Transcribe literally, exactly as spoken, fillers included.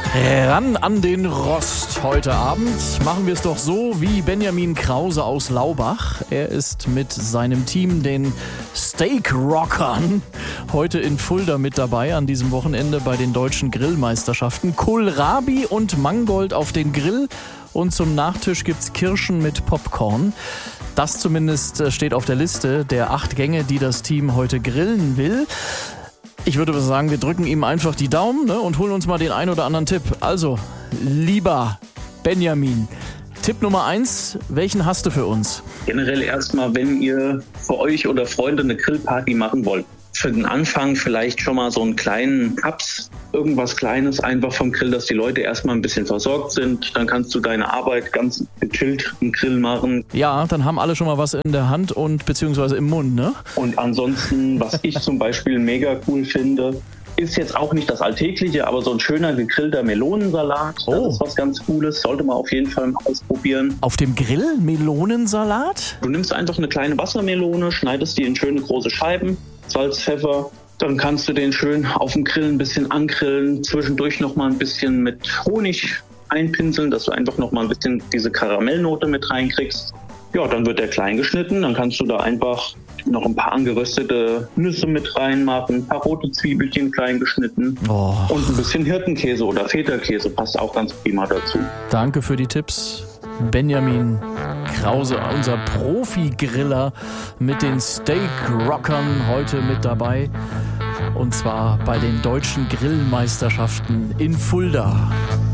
Ran an den Rost heute Abend. Machen wir es doch so wie Benjamin Krause aus Laubach. Er ist mit seinem Team, den Steak Rockern, heute in Fulda mit dabei an diesem Wochenende bei den deutschen Grillmeisterschaften. Kohlrabi und Mangold auf den Grill und zum Nachtisch gibt's Kirschen mit Popcorn. Das zumindest steht auf der Liste der acht Gänge, die das Team heute grillen will. Ich würde sagen, wir drücken ihm einfach die Daumen, ne, und holen uns mal den ein oder anderen Tipp. Also, lieber Benjamin, Tipp Nummer eins, welchen hast du für uns? Generell erstmal, wenn ihr für euch oder Freunde eine Grillparty machen wollt, für den Anfang vielleicht schon mal so einen kleinen Cups, irgendwas Kleines einfach vom Grill, dass die Leute erstmal ein bisschen versorgt sind. Dann kannst du deine Arbeit ganz gechillt im Grill machen. Ja, dann haben alle schon mal was in der Hand und beziehungsweise im Mund, ne? Und ansonsten, was ich zum Beispiel mega cool finde, ist jetzt auch nicht das Alltägliche, aber so ein schöner gegrillter Melonensalat. Oh. Das ist was ganz Cooles, sollte man auf jeden Fall mal ausprobieren. Auf dem Grill Melonensalat? Du nimmst einfach eine kleine Wassermelone, schneidest die in schöne große Scheiben, Salz, Pfeffer. Dann kannst du den schön auf dem Grill ein bisschen angrillen, zwischendurch nochmal ein bisschen mit Honig einpinseln, dass du einfach nochmal ein bisschen diese Karamellnote mit reinkriegst. Ja, dann wird der klein geschnitten, dann kannst du da einfach noch ein paar angeröstete Nüsse mit reinmachen, ein paar rote Zwiebelchen klein geschnitten Oh. und ein bisschen Hirtenkäse oder Feta-Käse passt auch ganz prima dazu. Danke für die Tipps, Benjamin Krause, unser Profi-Griller mit den Steak-Rockern heute mit dabei. Und zwar bei den deutschen Grillmeisterschaften in Fulda.